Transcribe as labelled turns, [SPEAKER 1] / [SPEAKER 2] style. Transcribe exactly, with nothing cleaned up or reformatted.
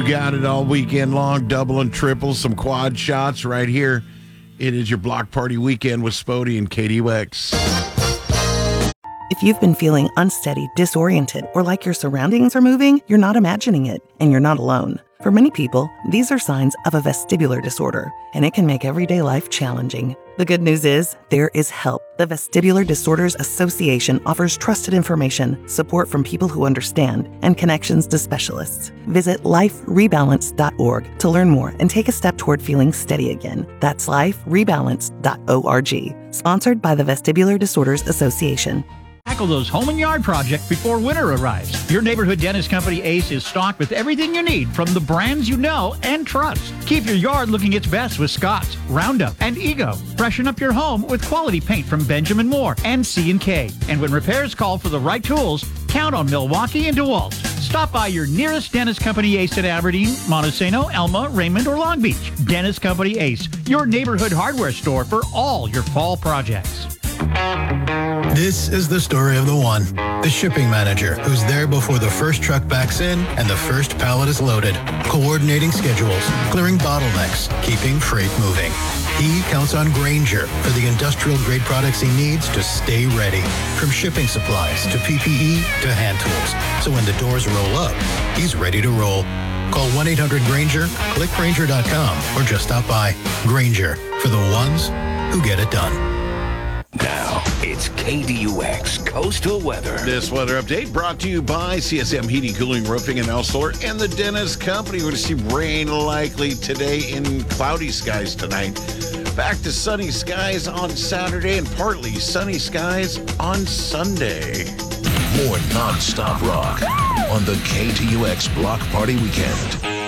[SPEAKER 1] got it all weekend long, double and triple, some quad shots right here. It is your block party weekend with Spody and K D U X.
[SPEAKER 2] If you've been feeling unsteady, disoriented, or like your surroundings are moving, you're not imagining it, and you're not alone. For many people, these are signs of a vestibular disorder, and it can make everyday life challenging. The good news is, there is help. The Vestibular Disorders Association offers trusted information, support from people who understand, and connections to specialists. Visit life rebalance dot org to learn more and take a step toward feeling steady again. That's life rebalance dot org. Sponsored by the Vestibular Disorders Association.
[SPEAKER 3] Tackle those home and yard projects before winter arrives. Your neighborhood dentist company Ace is stocked with everything you need from the brands you know and trust. Keep your yard looking its best with Scott's, Roundup, and Ego. Freshen up your home with quality paint from Benjamin Moore and C and K. And when repairs call for the right tools, count on Milwaukee and DeWalt. Stop by your nearest dentist company Ace at Aberdeen, Montesano, Elma, Raymond, or Long Beach. Dentist Company Ace, your neighborhood hardware store for all your fall projects.
[SPEAKER 4] This is the story of the one, the shipping manager, who's there before the first truck backs in and the first pallet is loaded, coordinating schedules, clearing bottlenecks, keeping freight moving. He counts on Grainger for the industrial-grade products he needs to stay ready, from shipping supplies to P P E to hand tools. So when the doors roll up, he's ready to roll. Call one eight hundred Grainger, click Grainger dot com, or just stop by. Grainger, for the ones who get it done.
[SPEAKER 5] Now, it's K D U X Coastal Weather.
[SPEAKER 1] This weather update brought to you by C S M Heating, Cooling, Roofing, and Elstler, and the Dentist Company. We're going to see rain likely today in cloudy skies tonight. Back to sunny skies on Saturday and partly sunny skies on Sunday.
[SPEAKER 5] More non-stop rock on the K T U X Block Party Weekend.